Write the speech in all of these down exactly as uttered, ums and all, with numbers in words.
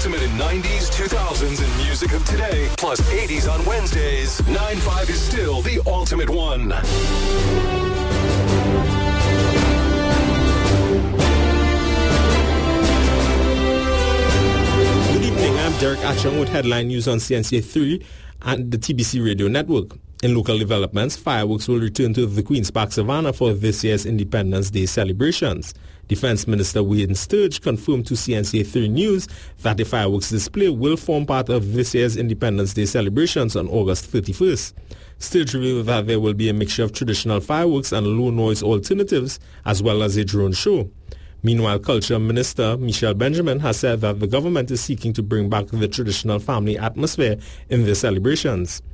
ultimate in nineties, two thousands, and music of today, plus eighties on Wednesdays. nine five is still the ultimate one. Good evening, I'm Derek Achong with headline news on C N C A three and the T B C Radio Network. In local developments, fireworks will return to the Queen's Park Savannah for this year's Independence Day celebrations. Defense Minister Wayne Sturge confirmed to C N C A three News that the fireworks display will form part of this year's Independence Day celebrations on August thirty-first. Sturge revealed that there will be a mixture of traditional fireworks and low-noise alternatives, as well as a drone show. Meanwhile, Culture Minister Michelle Benjamin has said that the government is seeking to bring back the traditional family atmosphere in the celebrations.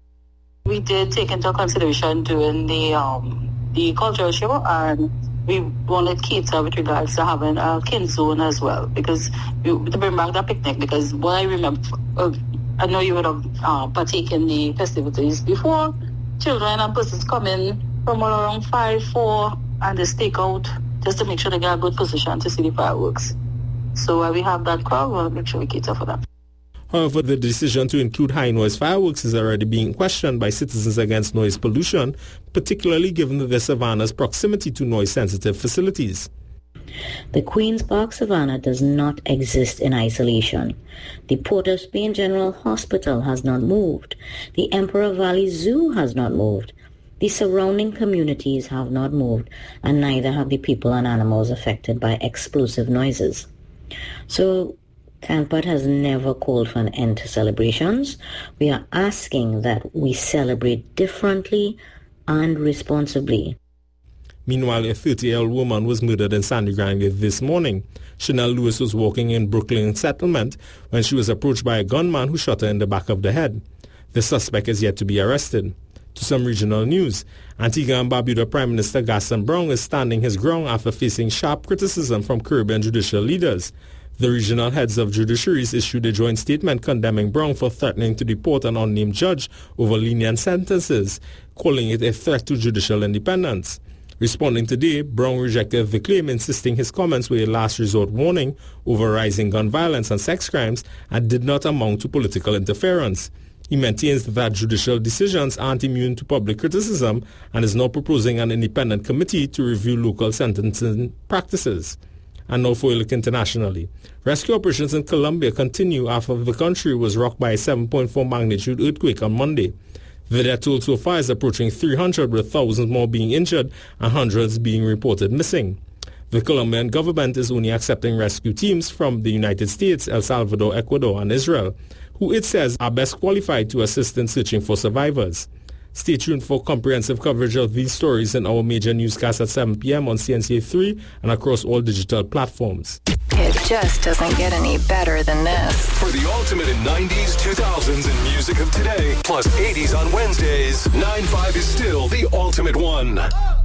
We did take into consideration doing the um, the cultural show, and we wanted to cater with regards to having a kids zone as well, because we, to bring back that picnic. Because what I remember, uh, I know you would have uh, partaken in the festivities before. Children and persons come in from all around five, four, and they stake out just to make sure they get a good position to see the fireworks. So while we have that crowd, we'll make sure we cater for that. However, the decision to include high-noise fireworks is already being questioned by Citizens Against Noise Pollution, particularly given the Savannah's proximity to noise-sensitive facilities. The Queen's Park Savannah does not exist in isolation. The Port of Spain General Hospital has not moved. The Emperor Valley Zoo has not moved. The surrounding communities have not moved, and neither have the people and animals affected by explosive noises. So, CANPAT has never called for an end to celebrations. We are asking that we celebrate differently and responsibly. Meanwhile, a thirty-year-old woman was murdered in Sandy Grande this morning. Chanel Lewis was walking in Brooklyn Settlement when she was approached by a gunman who shot her in the back of the head. The suspect is yet to be arrested. To some regional news, Antigua and Barbuda Prime Minister Gaston Browne is standing his ground after facing sharp criticism from Caribbean judicial leaders. The regional heads of judiciaries issued a joint statement condemning Browne for threatening to deport an unnamed judge over lenient sentences, calling it a threat to judicial independence. Responding today, Browne rejected the claim, insisting his comments were a last resort warning over rising gun violence and sex crimes and did not amount to political interference. He maintains that judicial decisions aren't immune to public criticism and is now proposing an independent committee to review local sentencing practices. And now for a look internationally. Rescue operations in Colombia continue after the country was rocked by a seven point four magnitude earthquake on Monday. The death toll so far is approaching three hundred, with thousands more being injured and hundreds being reported missing. The Colombian government is only accepting rescue teams from the United States, El Salvador, Ecuador, and Israel, who it says are best qualified to assist in searching for survivors. Stay tuned for comprehensive coverage of these stories in our major newscast at seven p.m. on C N C A three and across all digital platforms. It just doesn't get any better than this. For the ultimate in nineties, two thousands, and music of today, plus eighties on Wednesdays, nine five is still the ultimate one.